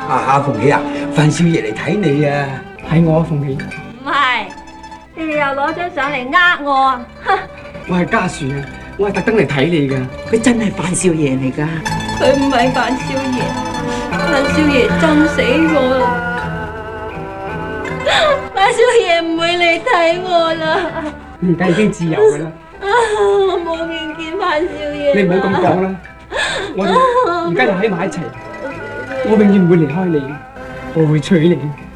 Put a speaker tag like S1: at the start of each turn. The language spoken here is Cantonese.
S1: 阿鳳喜啊，范少爺嚟睇你啊！
S2: 係我啊，鳳喜，
S3: 唔係，你哋又攞張相嚟呃我啊！
S2: 我係家樹啊，我係特登嚟睇你噶。
S4: 佢真係范少爺嚟噶。
S3: 佢唔係范少爺，范少爺憎死我啦！范少爺唔會嚟睇我啦！
S2: 而家已經自由噶啦，
S3: 我冇面見范少爺。
S2: 你唔好咁講啦，我哋而家又喺埋一齊，我永遠唔會離開你，我會娶你。